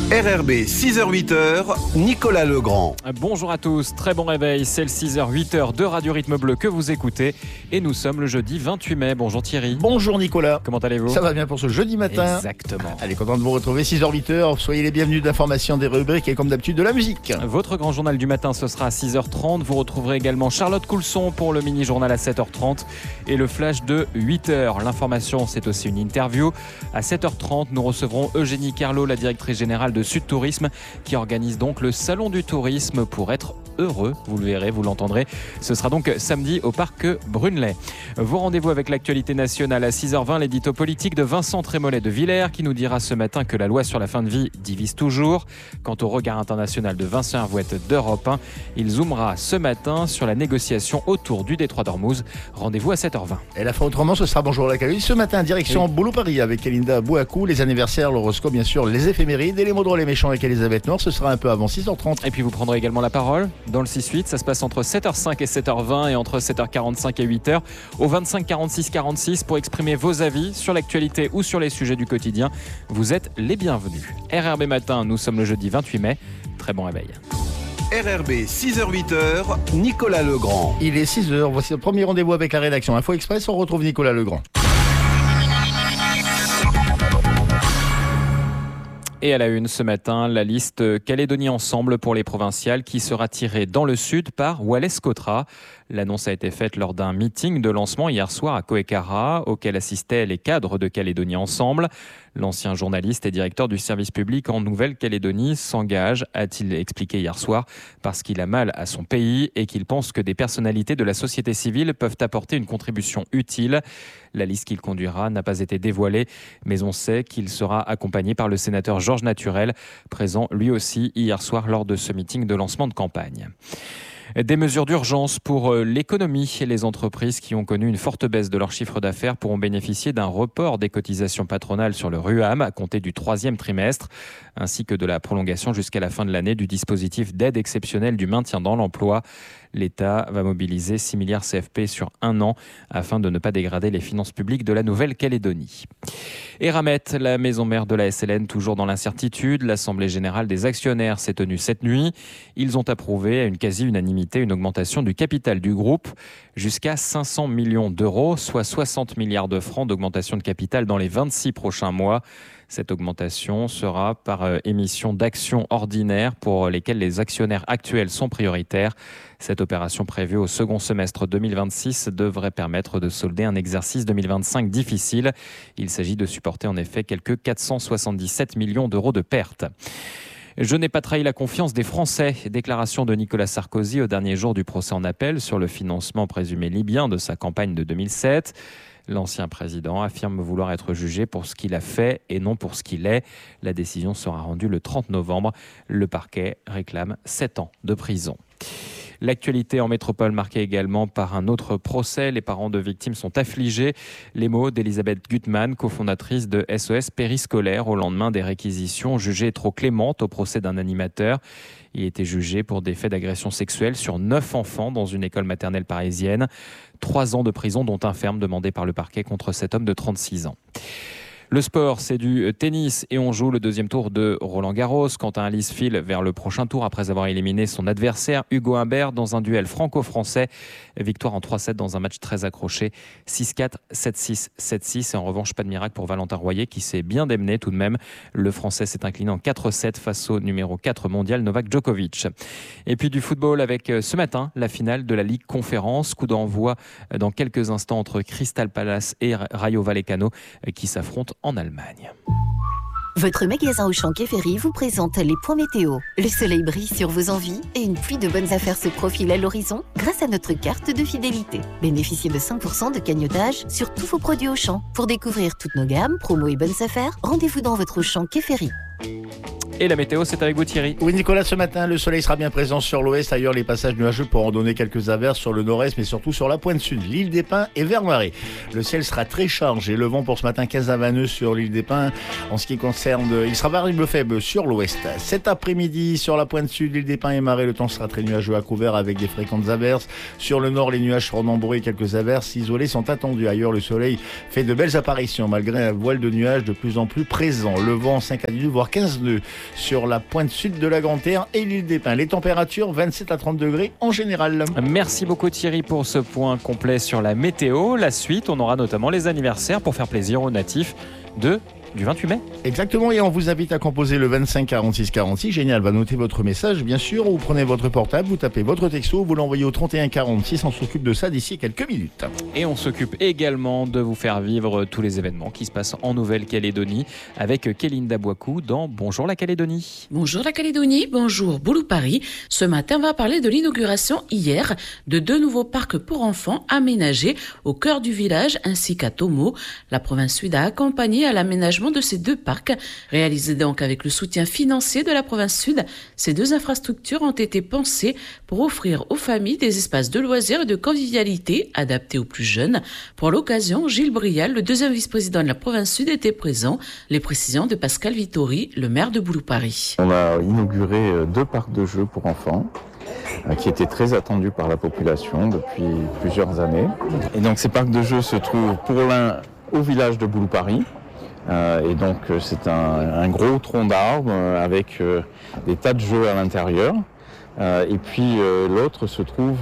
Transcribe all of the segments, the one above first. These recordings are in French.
RRB 6h-8h, Nicolas Legrand. Bonjour à tous, très bon réveil, c'est le 6h-8h de Radio Rythme Bleu que vous écoutez et nous sommes le jeudi 28 mai. Bonjour Thierry. Bonjour Nicolas. Comment allez-vous ? Ça va bien pour ce jeudi matin. Exactement. Allez, content de vous retrouver, 6h-8h, soyez les bienvenus de l'information, des rubriques et comme d'habitude de la musique. Votre grand journal du matin, ce sera à 6h30. Vous retrouverez également Charlotte Coulson pour le mini-journal à 7h30 et le flash de 8h. L'information, c'est aussi une interview. À 7h30, nous recevrons Eugénie Carlot, la directrice générale de Sud Tourisme, qui organise donc le Salon du Tourisme pour être heureux. Vous le verrez, vous l'entendrez. Ce sera donc samedi au parc Brunelay. Vos rendez-vous avec l'actualité nationale à 6h20, l'édito politique de Vincent Trémollet de Villers qui nous dira ce matin que la loi sur la fin de vie divise toujours. Quant au regard international de Vincent Hervouette d'Europe 1, il zoomera ce matin sur la négociation autour du détroit d'Ormuz. Rendez-vous à 7h20. Et la fin autrement, ce sera Bonjour la Calédonie. Ce matin, direction Boulot Paris avec Elinda Bouakou, les anniversaires, l'horoscope, bien sûr, les éphémérides et les mots drôles et méchants avec Elisabeth Noir. Ce sera un peu avant 6h30. Et puis vous prendrez également la parole dans le 6-8. Ça se passe entre 7h05 et 7h20 et entre 7h45 et 8h au 25 46 46 pour exprimer vos avis sur l'actualité ou sur les sujets du quotidien. Vous êtes les bienvenus. RRB Matin, nous sommes le jeudi 28 mai. Très bon réveil. RRB 6h-8h, Nicolas Legrand. Il est 6h, voici le premier rendez-vous avec la rédaction Info Express. On retrouve Nicolas Legrand. Et à la une ce matin, la liste Calédonie Ensemble pour les provinciales qui sera tirée dans le sud par Wallace Cotra. L'annonce a été faite lors d'un meeting de lancement hier soir à Coekara, auquel assistaient les cadres de Calédonie Ensemble. L'ancien journaliste et directeur du service public en Nouvelle-Calédonie s'engage, a-t-il expliqué hier soir, parce qu'il a mal à son pays et qu'il pense que des personnalités de la société civile peuvent apporter une contribution utile. La liste qu'il conduira n'a pas été dévoilée, mais on sait qu'il sera accompagné par le sénateur Georges Naturel, présent lui aussi hier soir lors de ce meeting de lancement de campagne. Des mesures d'urgence pour l'économie. Les entreprises qui ont connu une forte baisse de leur chiffre d'affaires pourront bénéficier d'un report des cotisations patronales sur le RUAM à compter du troisième trimestre, ainsi que de la prolongation jusqu'à la fin de l'année du dispositif d'aide exceptionnelle du maintien dans l'emploi. L'État va mobiliser 6 milliards CFP sur un an afin de ne pas dégrader les finances publiques de la Nouvelle-Calédonie. Eramet, la maison mère de la SLN, toujours dans l'incertitude. L'Assemblée générale des actionnaires s'est tenue cette nuit. Ils ont approuvé à une quasi-unanimité une augmentation du capital du groupe jusqu'à 500 millions d'euros, soit 60 milliards de francs d'augmentation de capital dans les 26 prochains mois. Cette augmentation sera par émission d'actions ordinaires pour lesquelles les actionnaires actuels sont prioritaires. Cette opération prévue au second semestre 2026 devrait permettre de solder un exercice 2025 difficile. Il s'agit de supporter en effet quelques 477 millions d'euros de pertes. Je n'ai pas trahi la confiance des Français. Déclaration de Nicolas Sarkozy au dernier jour du procès en appel sur le financement présumé libyen de sa campagne de 2007. L'ancien président affirme vouloir être jugé pour ce qu'il a fait et non pour ce qu'il est. La décision sera rendue le 30 novembre. Le parquet réclame 7 ans de prison. L'actualité en métropole marquée également par un autre procès. Les parents de victimes sont affligés. Les mots d'Elisabeth Gutmann, cofondatrice de SOS Périscolaire, au lendemain des réquisitions jugées trop clémentes au procès d'un animateur. Il était jugé pour des faits d'agression sexuelle sur 9 enfants dans une école maternelle parisienne. 3 ans de prison, dont un ferme demandé par le parquet contre cet homme de 36 ans. Le sport, c'est du tennis et on joue le deuxième tour de Roland-Garros. Quentin Alice file vers le prochain tour après avoir éliminé son adversaire Hugo Humbert dans un duel franco-français. Victoire en 3-7 dans un match très accroché. 6-4, 7-6, 7-6. Et en revanche, pas de miracle pour Valentin Royer qui s'est bien démené tout de même. Le Français s'est incliné en 4-7 face au numéro 4 mondial Novak Djokovic. Et puis du football avec ce matin la finale de la Ligue Conférence. Coup d'envoi dans quelques instants entre Crystal Palace et Rayo Vallecano qui s'affrontent en Allemagne. Votre magasin Auchan Quai Ferry vous présente les points météo. Le soleil brille sur vos envies et une pluie de bonnes affaires se profile à l'horizon grâce à notre carte de fidélité. Bénéficiez de 5% de cagnotage sur tous vos produits Auchan. Pour découvrir toutes nos gammes, promos et bonnes affaires, rendez-vous dans votre Auchan Quai Ferry. Et la météo, c'est avec vous Thierry. Oui Nicolas, ce matin, le soleil sera bien présent sur l'ouest. Ailleurs, les passages nuageux pourront donner quelques averses sur le nord-est, mais surtout sur la pointe sud, l'île des Pins et Vers-Marais. Le ciel sera très chargé. Le vent pour ce matin 15 à 20 nœuds sur l'île des Pins. En ce qui concerne, il sera variable faible sur l'ouest. Cet après-midi, sur la pointe sud, l'île des Pins et Marais, le temps sera très nuageux à couvert avec des fréquentes averses. Sur le nord, les nuages seront nombreux et quelques averses isolées sont attendues. Ailleurs, le soleil fait de belles apparitions malgré un voile de nuages de plus en plus présent. Le vent 5 à 10 voire 15 nœuds sur la pointe sud de la Grande-Terre et l'île des Pins. Les températures 27 à 30 degrés en général. Merci beaucoup Thierry pour ce point complet sur la météo. La suite, on aura notamment les anniversaires pour faire plaisir aux natifs du 28 mai. Exactement, et on vous invite à composer le 25 46 46. Génial, va noter votre message, bien sûr. Vous prenez votre portable, vous tapez votre texto, vous l'envoyez au 31 46. On s'occupe de ça d'ici quelques minutes. Et on s'occupe également de vous faire vivre tous les événements qui se passent en Nouvelle-Calédonie avec Kélinda Bouakou dans Bonjour la Calédonie. Bonjour la Calédonie, bonjour Boulou Paris. Ce matin, on va parler de l'inauguration hier de 2 nouveaux parcs pour enfants aménagés au cœur du village ainsi qu'à Tomo. La province sud a accompagné à l'aménagement de ces 2 parcs. Réalisés donc avec le soutien financier de la province sud, ces 2 infrastructures ont été pensées pour offrir aux familles des espaces de loisirs et de convivialité adaptés aux plus jeunes. Pour l'occasion, Gilles Brial, le 2e vice-président de la province sud, était présent. Les précisions de Pascal Vittori, le maire de Boulou Paris. On a inauguré 2 parcs de jeux pour enfants qui étaient très attendus par la population depuis plusieurs années. Et donc ces parcs de jeux se trouvent pour l'un au village de Boulou Paris. Et donc c'est un gros tronc d'arbre avec des tas de jeux à l'intérieur. Et puis l'autre se trouve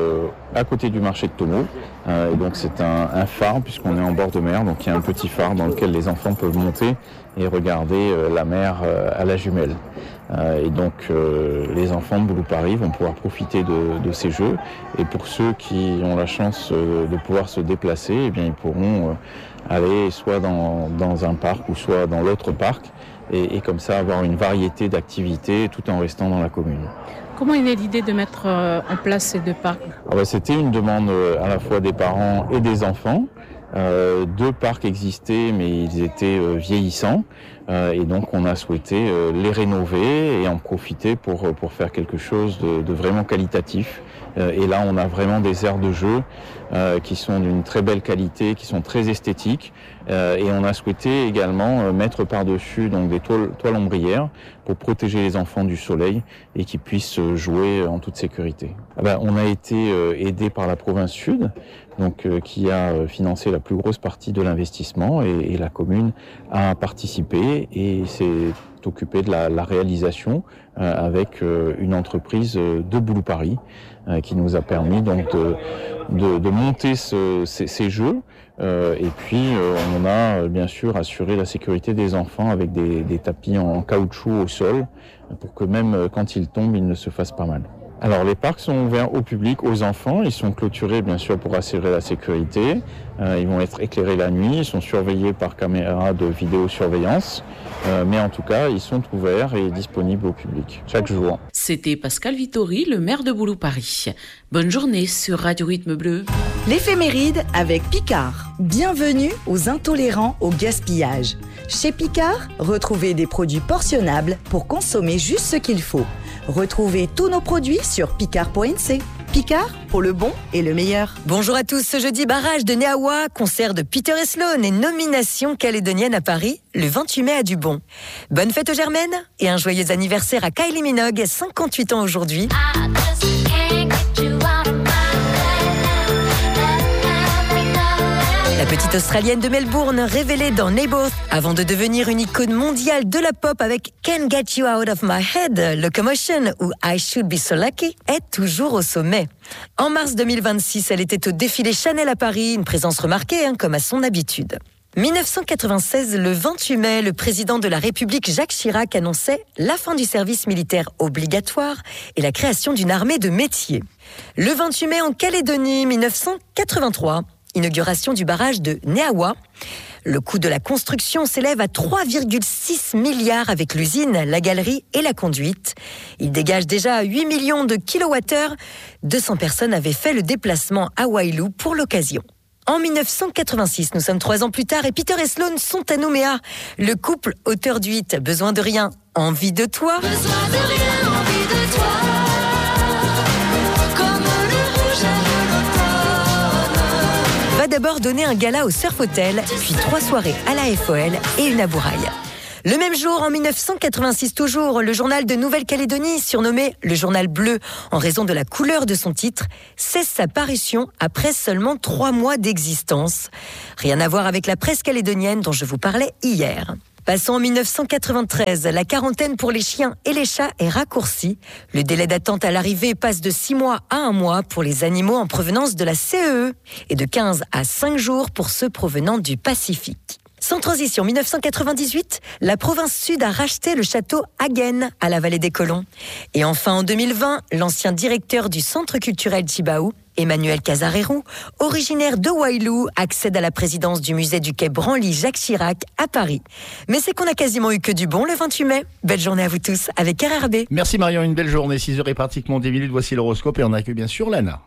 à côté du marché de Tomo. Et donc c'est un phare puisqu'on est en bord de mer. Donc il y a un petit phare dans lequel les enfants peuvent monter et regarder la mer à la jumelle. Et donc les enfants de Boulou Paris vont pouvoir profiter de ces jeux. Et pour ceux qui ont la chance de pouvoir se déplacer, eh bien, ils pourront aller soit dans un parc ou soit dans l'autre parc et comme ça avoir une variété d'activités tout en restant dans la commune. Comment est née l'idée de mettre en place ces 2 parcs ? C'était une demande à la fois des parents et des enfants. 2 parcs existaient mais ils étaient vieillissants et donc on a souhaité les rénover et en profiter pour faire quelque chose de vraiment qualitatif. Et là on a vraiment des aires de jeu qui sont d'une très belle qualité, qui sont très esthétiques et on a souhaité également mettre par-dessus donc des toiles ombrières pour protéger les enfants du soleil et qu'ils puissent jouer en toute sécurité. On a été aidé par la province sud donc qui a financé la plus grosse partie de l'investissement et la commune a participé et s'est occupée de la réalisation avec une entreprise de Boulou Paris qui nous a permis donc de monter ces jeux et puis on a bien sûr assuré la sécurité des enfants avec des tapis en caoutchouc au sol pour que même quand ils tombent, ils ne se fassent pas mal. Alors les parcs sont ouverts au public, aux enfants, ils sont clôturés bien sûr pour assurer la sécurité, ils vont être éclairés la nuit, ils sont surveillés par caméra de vidéosurveillance, mais en tout cas ils sont ouverts et disponibles au public chaque jour. C'était Pascal Vittori, le maire de Boulou Paris. Bonne journée sur Radio Rythme Bleu. L'éphéméride avec Picard. Bienvenue aux intolérants au gaspillage. Chez Picard, retrouvez des produits portionnables pour consommer juste ce qu'il faut. Retrouvez tous nos produits sur picard.nc. Picard, pour le bon et le meilleur. Bonjour à tous, ce jeudi barrage de Neawa, concert de Peter et Sloan et nomination calédonienne à Paris, le 28 mai à Dubon. Bonne fête aux Germaines et un joyeux anniversaire à Kylie Minogue, 58 ans aujourd'hui. La petite Australienne de Melbourne, révélée dans Neighbours, avant de devenir une icône mondiale de la pop avec Can't Get You Out of My Head, Locomotion ou I Should Be So Lucky, est toujours au sommet. En mars 2026, elle était au défilé Chanel à Paris, une présence remarquée comme à son habitude. 1996, le 28 mai, le président de la République Jacques Chirac annonçait la fin du service militaire obligatoire et la création d'une armée de métiers. Le 28 mai en Calédonie, 1983, inauguration du barrage de Neawa. Le coût de la construction s'élève à 3,6 milliards avec l'usine, la galerie et la conduite. Il dégage déjà 8 millions de kilowattheures. 200 personnes avaient fait le déplacement à Wailu pour l'occasion. En 1986, nous sommes 3 ans plus tard et Peter et Sloan sont à Nouméa. Le couple auteur du hit Besoin de rien, envie de toi. Besoin de rien, envie de toi. Comme le rouge à l'automne. Va d'abord donner un gala au Surf Hotel, puis 3 soirées à la FOL et une à Bourail. Le même jour, en 1986 toujours, le journal de Nouvelle-Calédonie, surnommé le Journal Bleu en raison de la couleur de son titre, cesse sa parution après seulement 3 mois d'existence. Rien à voir avec la presse calédonienne dont je vous parlais hier. Passons en 1993. La quarantaine pour les chiens et les chats est raccourcie. Le délai d'attente à l'arrivée passe de 6 mois à 1 mois pour les animaux en provenance de la CEE et de 15 à 5 jours pour ceux provenant du Pacifique. Sans transition, 1998, la province sud a racheté le château Hagen à la vallée des Colons. Et enfin, en 2020, l'ancien directeur du centre culturel Chibaou, Emmanuel Casarero, originaire de Wailou, accède à la présidence du musée du quai Branly Jacques Chirac à Paris. Mais c'est qu'on a quasiment eu que du bon le 28 mai. Belle journée à vous tous avec RRB. Merci Marion, une belle journée. 6h et pratiquement 10 minutes. Voici l'horoscope et on accueille bien sûr Lana.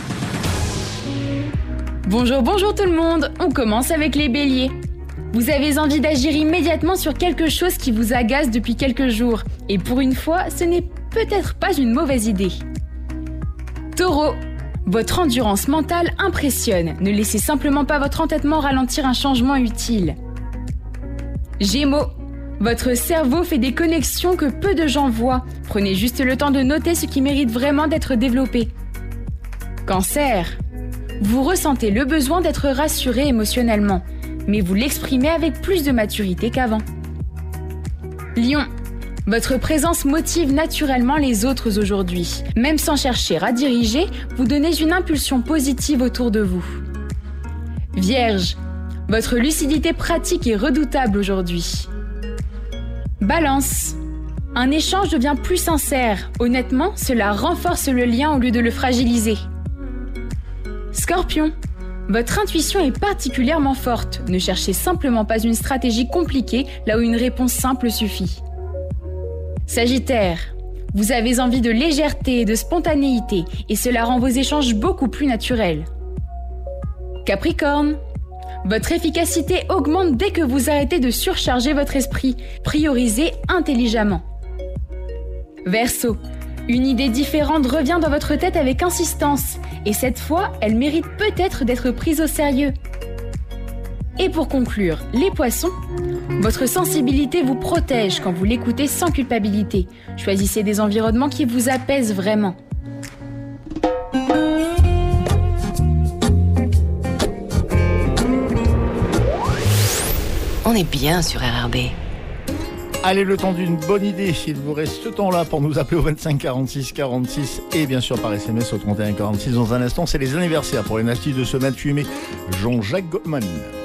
Bonjour tout le monde. On commence avec les béliers. Vous avez envie d'agir immédiatement sur quelque chose qui vous agace depuis quelques jours. Et pour une fois, ce n'est peut-être pas une mauvaise idée. Taureau, votre endurance mentale impressionne. Ne laissez simplement pas votre entêtement ralentir un changement utile. Gémeaux, votre cerveau fait des connexions que peu de gens voient. Prenez juste le temps de noter ce qui mérite vraiment d'être développé. Cancer, vous ressentez le besoin d'être rassuré émotionnellement, mais vous l'exprimez avec plus de maturité qu'avant. Lion, votre présence motive naturellement les autres aujourd'hui. Même sans chercher à diriger, vous donnez une impulsion positive autour de vous. Vierge, votre lucidité pratique est redoutable aujourd'hui. Balance, un échange devient plus sincère. Honnêtement, cela renforce le lien au lieu de le fragiliser. Scorpion, votre intuition est particulièrement forte. Ne cherchez simplement pas une stratégie compliquée là où une réponse simple suffit. Sagittaire, vous avez envie de légèreté et de spontanéité et cela rend vos échanges beaucoup plus naturels. Capricorne, votre efficacité augmente dès que vous arrêtez de surcharger votre esprit. Priorisez intelligemment. Verseau, une idée différente revient dans votre tête avec insistance et cette fois, elle mérite peut-être d'être prise au sérieux. Et pour conclure, les poissons, votre sensibilité vous protège quand vous l'écoutez sans culpabilité. Choisissez des environnements qui vous apaisent vraiment. On est bien sur RRB. Allez, le temps d'une bonne idée. Il vous reste ce temps-là pour nous appeler au 25 46 46 et bien sûr par SMS au 31 46. Dans un instant, c'est les anniversaires pour les natifs de ce 28 mai. Jean-Jacques Goldman.